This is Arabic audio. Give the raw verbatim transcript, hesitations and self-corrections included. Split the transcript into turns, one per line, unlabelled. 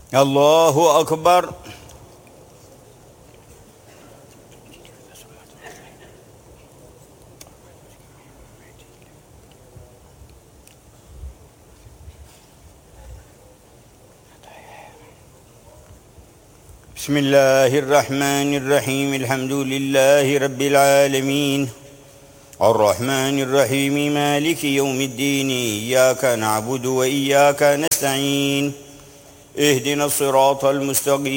الله أكبر. بسم الله الرحمن الرحيم. الحمد لله رب العالمين الرحمن الرحيم مالك يوم الدين إياك نعبد وإياك نستعين اهدنا الصراط المستقيم